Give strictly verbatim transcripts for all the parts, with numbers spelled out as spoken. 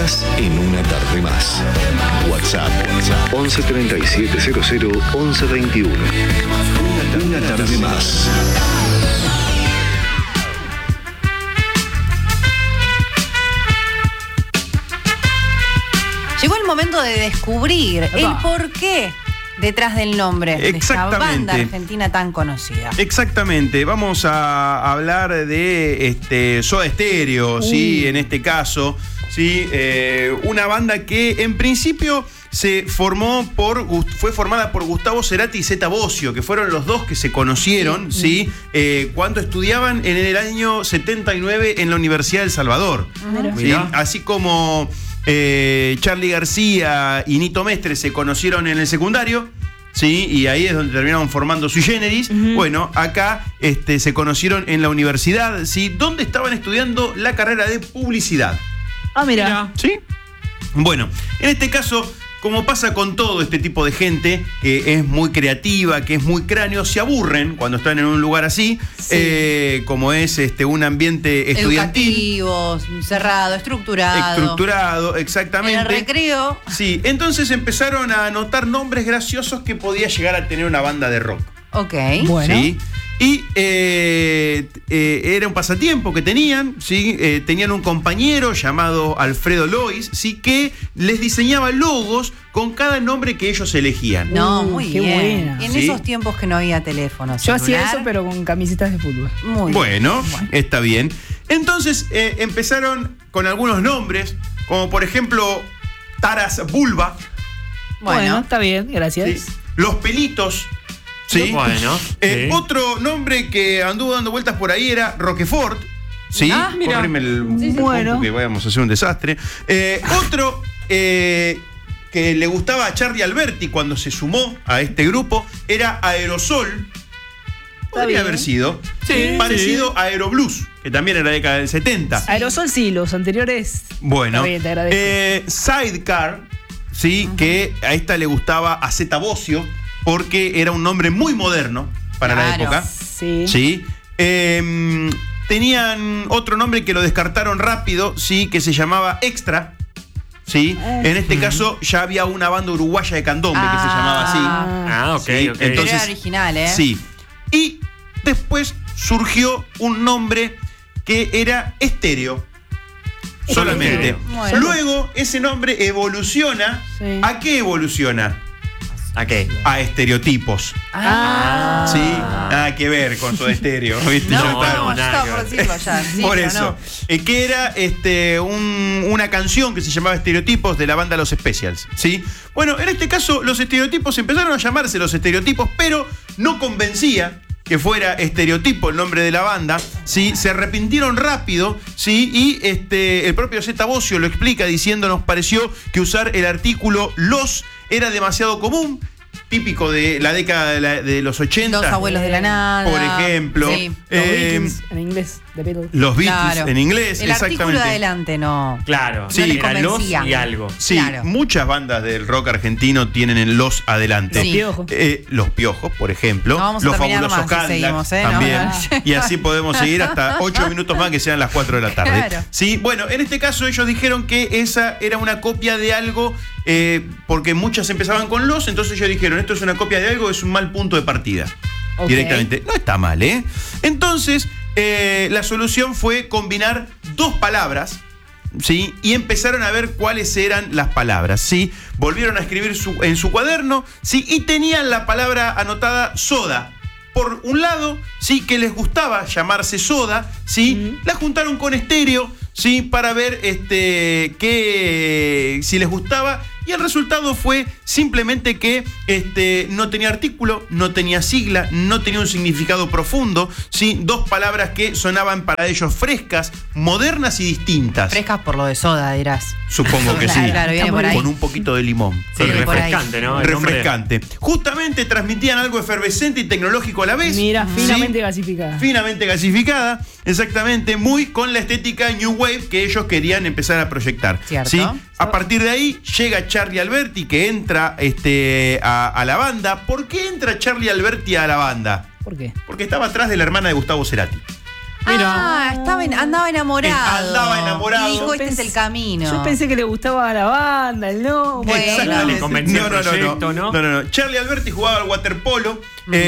Estás en Una Tarde Más. WhatsApp once treinta y siete cero cero once veintiuno. Una Tarde Más. Llegó el momento de descubrir Opa. el porqué detrás del nombre de esta banda argentina tan conocida. Exactamente, vamos a hablar de este, Soda Stereo, uh. ¿sí? En este caso, ¿sí? Eh, una banda que en principio se formó por, fue formada por Gustavo Cerati y Zeta Bosio, que fueron los dos que se conocieron, sí, ¿sí? Eh, cuando estudiaban en el año setenta y nueve en la Universidad del Salvador. Uh-huh. ¿Sí? Así como eh, Charly García y Nito Mestre se conocieron en el secundario, sí, y ahí es donde terminaron formando Sui Generis. Uh-huh. Bueno, acá este, se conocieron en la universidad, sí, donde estaban estudiando la carrera de publicidad. Ah, mira. ¿Sí? Bueno, en este caso, como pasa con todo este tipo de gente que es muy creativa, que es muy cráneo, se aburren cuando están en un lugar así, sí. eh, como es este, un ambiente estudiantil. Educativo, cerrado, estructurado. Estructurado, exactamente. En el recreo. Sí, entonces empezaron a anotar nombres graciosos que podía llegar a tener una banda de rock. Ok. Bueno. ¿Sí? Y eh, eh, era un pasatiempo que tenían, ¿sí? Eh, tenían un compañero llamado Alfredo Lois, ¿sí? Que les diseñaba logos con cada nombre que ellos elegían. No, muy qué bien. buena. En ¿Sí? esos tiempos que no había teléfono Yo celular. hacía eso, pero con camisetas de fútbol. Muy bueno, bien. Bueno, está bien. Entonces eh, empezaron con algunos nombres, como por ejemplo Taras Bulba. Bueno, Bueno. está bien, gracias. ¿Sí? Los Pelitos. ¿Sí? Bueno, Eh, sí. Otro nombre que anduvo dando vueltas por ahí era Roquefort. ¿Sí? Ah, mira. Corrime el Sí, sí. bueno. Bueno. Que vayamos a hacer un desastre. Eh, otro eh, que le gustaba a Charly Alberti cuando se sumó a este grupo era Aerosol. Podría bien. haber sido. Sí, parecido a Aeroblues, que también era la década del setenta. Aerosol sí, los anteriores. Bueno, Está bien, te agradezco. eh, Sidecar, ¿sí? Uh-huh. Que a esta le gustaba a Zeta Bosio, porque era un nombre muy moderno para Claro. la época. Sí. ¿Sí? Eh, tenían otro nombre que lo descartaron rápido, ¿sí? Que se llamaba Extra. ¿Sí? Eh. En este caso ya había una banda uruguaya de candombe que se llamaba así. Ah, ok, Sí, ok. Pero entonces- era original, ¿eh? Sí. Y después surgió un nombre que era Estéreo. Solamente. Estéreo. Bueno. Luego ese nombre evoluciona. Sí. ¿A qué evoluciona? ¿A qué? A estereotipos. Ah. ¿Sí? Nada que ver con Soda Stereo. ¿Viste? No, Ya no, está. no, yo nada estaba que por ver. decirlo ya. Sí, Por pero eso. no. Eh, que era este, un- una canción que se llamaba Estereotipos de la banda Los Specials. ¿Sí? Bueno, en este caso, los estereotipos empezaron a llamarse los estereotipos, pero no convencía que fuera Estereotipo el nombre de la banda, ¿sí? Se arrepintieron rápido, ¿sí? Y este, el propio Zeta Bosio lo explica diciendo: nos pareció que usar el artículo los era demasiado común, típico de la década de, la- de los ochenta. Los abuelos de la nada. Por ejemplo. Sí. Los Eh, Beatles, en inglés, de Beatles. Los Beatles Claro. en inglés, El artículo exactamente. de adelante, no. Claro. Sí. No les Era los convencía. y algo. Sí, Claro. muchas bandas del rock argentino tienen en los adelante. Sí. Los Piojos. Eh, los Piojos, por ejemplo. No vamos a los terminar fabulosos más si Cadillacs seguimos, ¿eh? No, también. no. Y así podemos seguir hasta ocho minutos más, que sean las cuatro de la tarde. Claro. Sí, bueno, en este caso ellos dijeron que esa era una copia de algo, eh, porque muchas empezaban con los, entonces ellos dijeron: esto es una copia de algo, es un mal punto de partida. Ok. Directamente. No está mal, ¿eh? Entonces, eh, la solución fue combinar dos palabras, ¿sí? Y empezaron a ver cuáles eran las palabras, ¿sí? Volvieron a escribir su- en su cuaderno, ¿sí? Y tenían la palabra anotada soda. Por un lado, sí, que les gustaba llamarse soda, ¿sí? La juntaron con estéreo, ¿sí? Para ver este, qué, si les gustaba. Y el resultado fue simplemente que este, no tenía artículo, no tenía sigla, no tenía un significado profundo, ¿sí? Dos palabras que sonaban para ellos frescas, modernas y distintas. Frescas por lo de soda, dirás. Supongo que Claro, sí. claro, viene por ahí. Con un poquito de limón. Sí, Viene por ahí. refrescante, ¿no? El nombre- Refrescante. Justamente transmitían algo efervescente y tecnológico a la vez. Mira, ¿sí? finamente gasificada. Finamente gasificada, exactamente, muy con la estética New Wave que ellos querían empezar a proyectar. Cierto. ¿Sí? A partir de ahí llega Charly Alberti, que entra este, a, a la banda. ¿Por qué entra Charly Alberti a la banda? ¿Por qué? Porque estaba atrás de la hermana de Gustavo Cerati. Ah, estaba en- andaba enamorado. Andaba enamorado. Y dijo, este Yo es el camino. Yo pensé que le gustaba a la banda, el no. Bueno, Exactamente. le convenció no, el no, no, proyecto, no, ¿no? no, no, no. Charlie Alberti jugaba al waterpolo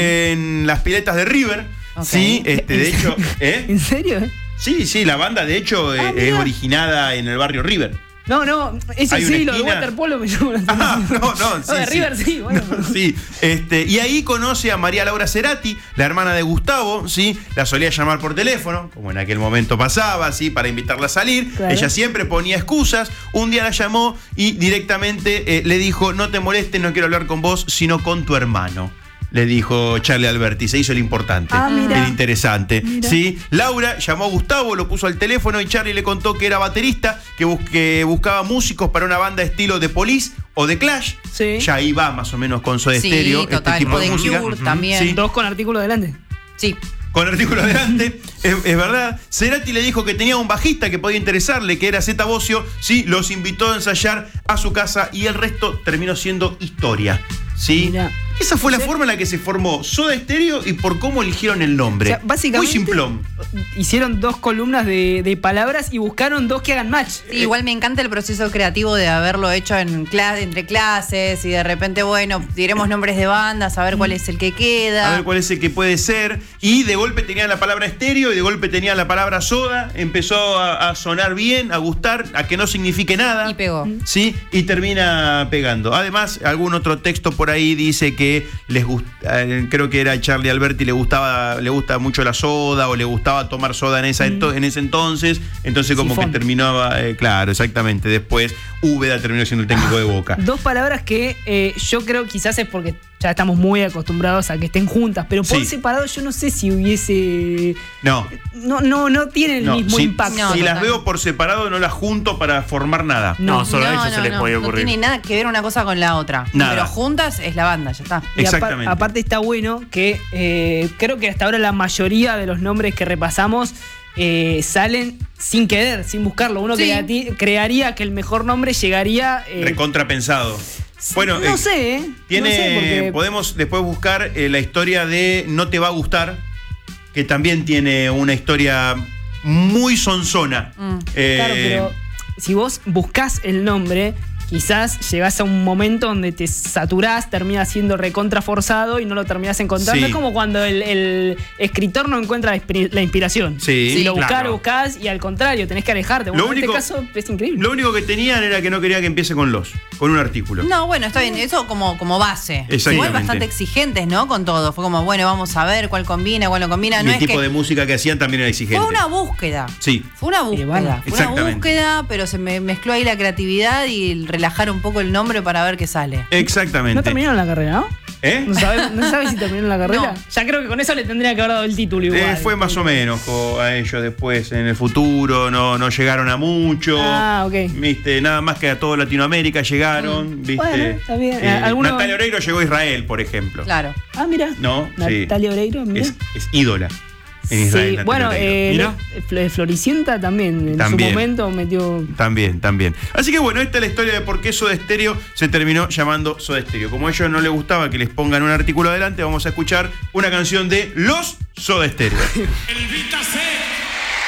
en las piletas de River. Ok. Sí, este, de hecho, ¿eh? ¿En serio? Sí, sí, la banda de hecho eh, Ah, es mira. originada en el barrio River. No, no, eso Hay una sí, lo de esquina. waterpolo me llamó la Ah, atención. no, no, sí, Lo de sí. River sí, bueno. No, sí, este, y ahí conoce a María Laura Cerati, la hermana de Gustavo, ¿sí? La solía llamar por teléfono, como en aquel momento pasaba, ¿sí? Para invitarla a salir. Claro. Ella siempre ponía excusas. Un día la llamó y directamente eh, le dijo: no te molestes, no quiero hablar con vos, sino con tu hermano. Le dijo Charlie Alberti, se hizo el importante, Ah, mira. el interesante. Mira. ¿Sí? Laura llamó a Gustavo, lo puso al teléfono y Charlie le contó que era baterista, que, bus- que buscaba músicos para una banda estilo de Police o de Clash. Sí. Ya ahí va más o menos con Soda Sí, Stereo, total, este tipo o de, de música. Cure Ujú. también. Sí. Dos con artículo delante. Sí. Con artículo adelante, es, es verdad. Cerati le dijo que tenía un bajista que podía interesarle, que era Zeta Bosio. Sí, los invitó a ensayar a su casa y el resto terminó siendo historia. ¿Sí? Mirá. Esa fue la O sea, forma en la que se formó Soda Stereo y por cómo eligieron el nombre. O sea, básicamente Muy simplón. hicieron dos columnas de, de palabras y buscaron dos que hagan match. Sí, igual me encanta el proceso creativo de haberlo hecho en cla- entre clases y de repente, bueno, diremos nombres de bandas, a ver cuál es el que queda. A ver cuál es el que puede ser. Y de golpe tenían la palabra estéreo y de golpe tenían la palabra soda. Empezó a, a sonar bien, a gustar, a que no signifique nada. Y pegó. Sí, y termina pegando. Además, algún otro texto por ahí dice que les gusta, eh, creo que era Charlie Alberti, le gustaba, le gusta mucho la soda o le gustaba tomar soda en, esa ento- en ese entonces. Entonces, como Sifón. que terminaba, eh, claro, exactamente. Después, Úbeda terminó siendo el técnico de Boca. Dos palabras que eh, yo creo quizás es porque ya estamos muy acostumbrados a que estén juntas, pero por Sí. separado yo no sé si hubiese... No. No, no, no tiene el No, mismo si, impacto. No, si las total. veo por separado, no las junto para formar nada. No, solo a ellos se les podía no ocurrir. tiene nada que ver una cosa con la otra. Nada. Pero juntas es la banda, ya está. Y apar- Exactamente. aparte está bueno que eh, creo que hasta ahora la mayoría de los nombres que repasamos eh, salen sin querer, sin buscarlo. Uno Sí. creati- crearía que el mejor nombre llegaría... eh, Recontrapensado. Bueno, no eh, sé, ¿eh? Tiene, No sé, porque- podemos después buscar eh, la historia de No te va a gustar, que también tiene una historia muy sonzona. Mm. Eh, Claro, pero si vos buscás el nombre, quizás llegás a un momento donde te saturás, terminás siendo recontra forzado y no lo terminás encontrando. Sí. Es como cuando el, el escritor no encuentra la inspira- la inspiración. Sí, si lo buscás, claro. lo buscás y al contrario, tenés que alejarte. Bueno, Lo en único- este caso es increíble. Lo único que tenían era que no quería que empiece con los, con un artículo. No, bueno, está bien, eso como, como base. Exactamente. Igual bastante exigentes, ¿no? Con todo. Fue como, bueno, vamos a ver cuál combina, cuál no combina. Y No el es tipo que de música que hacían también era exigente. fue una búsqueda. Sí. Fue una búsqueda. bueno, Fue una exactamente. búsqueda, pero se me mezcló ahí la creatividad y el relajar un poco el nombre para ver qué sale. Exactamente. No terminaron la carrera, ¿no? ¿Eh? ¿No sabes, no sabes si terminaron la carrera? No. Ya creo que con eso le tendría que haber dado el título igual. Eh, fue más o menos co- a ellos después en el futuro, no, no llegaron a mucho. Ah, ok. Viste, nada más que a toda Latinoamérica llegaron, viste. Bueno, está bien. Eh, ¿Alguno- Natalia Oreiro llegó a Israel, por ejemplo. Claro. Ah, mira. No, sí. Natalia Oreiro, mira. Es, es ídola en Israel. Sí, Natalia bueno, Oreiro. eh, Mira. Fl- Floricienta también, en También. su momento metió... También, también. Así que bueno, esta es la historia de por qué Soda Stereo se terminó llamando Soda Stereo. Como a ellos no les gustaba que les pongan un artículo adelante, vamos a escuchar una canción de Los Soda Stereo. Elvita C.